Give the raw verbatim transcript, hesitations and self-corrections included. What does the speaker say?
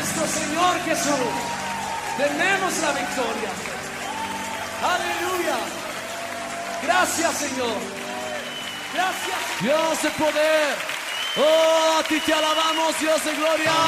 nuestro Señor Jesús. Tenemos la victoria. Aleluya. Gracias, Señor. Gracias. Dios de poder. Oh, a ti te alabamos, Dios de gloria.